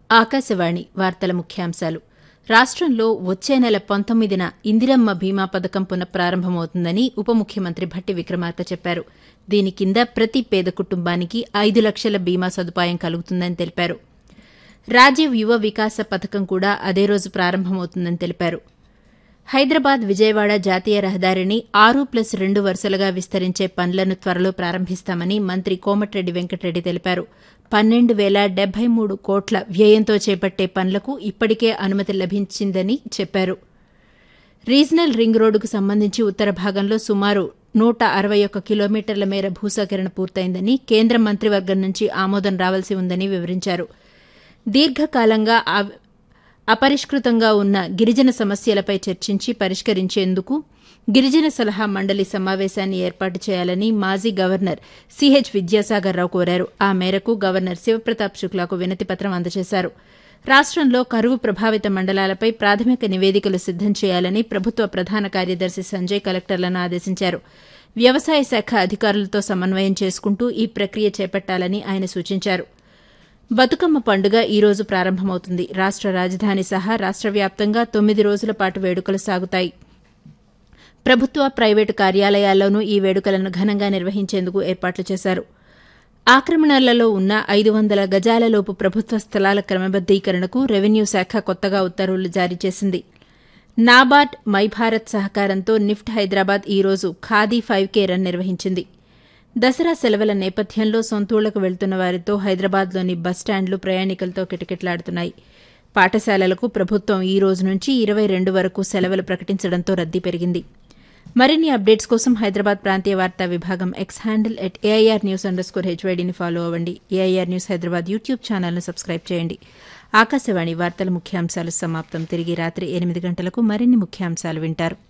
ఆకాశవాణి వార్తల ముఖ్యాంశాలు. రాష్ట్రంలో వచ్చే నెల 19న ఇందిరమ్మ బీమా పథకం పునఃప్రారంభమవుతుందని ఉప ముఖ్యమంత్రి భట్టి విక్రమార్క చెప్పారు. దీని కింద ప్రతి పేద కుటుంబానికి 5 లక్షల బీమా సదుపాయం కలుగుతుందని తెలిపారు. రాజీవ్ యువ వికాస పథకం కూడా అదే రోజు ప్రారంభమవుతుందని తెలిపారు. హైదరాబాద్ విజయవాడ జాతీయ రహదారిని 6+2 వరుసలుగా విస్తరించే పనులను త్వరలో ప్రారంభిస్తామని మంత్రి కోమటిరెడ్డి వెంకటరెడ్డి తెలిపారు. 12,073 కోట్ల వ్యయంతో చేపట్టే పనులకు ఇప్పటికే అనుమతి లభించిందని చెప్పారు. రీజనల్ రింగ్ రోడ్డుకు సంబంధించి ఉత్తర భాగంలో సుమారు 161 కిలోమీటర్ల మేర భూసేకరణ పూర్తయిందని, కేంద్ర మంత్రివర్గం నుంచి ఆమోదం రావాల్సి ఉందని వివరించారు. దీర్ఘకాలంగా అపరిష్కృతంగా ఉన్న గిరిజన సమస్యలపై చర్చించి పరిష్కరించేందుకు గిరిజన సలహా మండలి సమావేశాన్ని ఏర్పాటు చేయాలని మాజీ గవర్నర్ సిహెచ్ విద్యాసాగర్రావు కోరారు. ఆ మేరకు గవర్నర్ శివప్రతాప్ శుక్లాకు వినతిపత్రం అందజేశారు. రాష్ట్రంలో కరువు ప్రభావిత మండలాలపై ప్రాథమిక నివేదికలు సిద్దం చేయాలని ప్రభుత్వ ప్రధాన కార్యదర్శి సంజయ్ కలెక్టర్లను ఆదేశించారు. వ్యవసాయ శాఖ అధికారులతో సమన్వయం చేసుకుంటూ ఈ ప్రక్రియ చేపట్టాలని ఆయన సూచించారు. బతుకమ్మ పండుగ ఈ రోజు ప్రారంభమవుతుంది. రాష్ట్ర రాజధాని సహా రాష్ట్ర వ్యాప్తంగా 9 రోజుల పాటు వేడుకలు సాగుతాయి. ప్రభుత్వ, ప్రైవేటు కార్యాలయాల్లోనూ ఈ వేడుకలను ఘనంగా నిర్వహించేందుకు ఏర్పాట్లు చేశారు. ఆక్రమణలలో ఉన్న 500 గజాలలోపు ప్రభుత్వ స్థలాల క్రమబద్దీకరణకు రెవెన్యూ శాఖ కొత్తగా ఉత్తర్వులు జారీ చేసింది. నాబార్డ్, మైభారత్ సహకారంతో నిఫ్ట్ హైదరాబాద్ ఈ రోజు ఖాదీ 5K రన్ నిర్వహించింది. దసరా సెలవుల నేపథ్యంలో సొంతూళ్లకు వెళ్తున్న వారితో హైదరాబాద్లోని బస్టాండ్లు ప్రయాణికులతో కిటకిటలాడుతున్నాయి. పాఠశాలలకు ప్రభుత్వం ఈ రోజు నుంచి 22 వరకు సెలవులు ప్రకటించడంతో రద్దీ పెరిగింది. మరిన్ని అప్డేట్స్ కోసం హైదరాబాద్ ప్రాంతీయ వార్తా విభాగం ఎక్స్ హ్యాండిల్ @AIR_HYDని ఫాలో అవ్వండి. ఏఐఆర్ న్యూస్ హైదరాబాద్ యూట్యూబ్ ఛానల్ను సబ్స్క్రైబ్ చేయండి. ఆకాశవాణి వార్తల ముఖ్యాంశాలు సమాప్తం. తిరిగి రాత్రి 8 గంటలకు మరిన్ని ముఖ్యాంశాలు వింటారు.